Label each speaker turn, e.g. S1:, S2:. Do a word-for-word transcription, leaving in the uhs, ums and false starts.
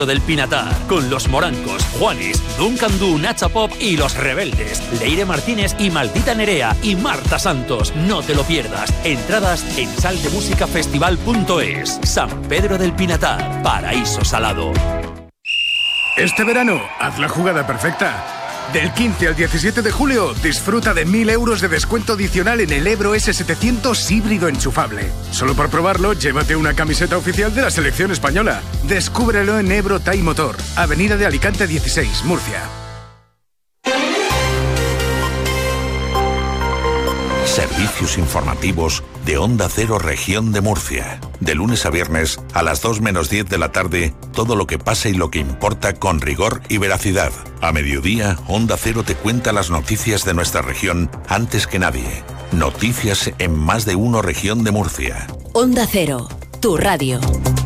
S1: del Pinatar, con Los Morancos, Juanes, Duncan Du, Nacha Pop y Los Rebeldes, Leire Martínez y Maldita Nerea y Marta Santos. No te lo pierdas. Entradas en saldemusicafestival punto es. San Pedro del Pinatar, paraíso salado.
S2: Este verano, haz la jugada perfecta. Del quince al diecisiete de julio, disfruta de mil euros de descuento adicional en el Ebro ese setecientos híbrido enchufable. Solo por probarlo, llévate una camiseta oficial de la selección española. Descúbrelo en Ebro Tai Motor, Avenida de Alicante dieciséis, Murcia.
S3: Servicios informativos de Onda Cero Región de Murcia. De lunes a viernes a las dos menos diez de la tarde, todo lo que pasa y lo que importa con rigor y veracidad. A mediodía, Onda Cero te cuenta las noticias de nuestra región antes que nadie. Noticias en Más de Uno Región de Murcia.
S4: Onda Cero, tu radio.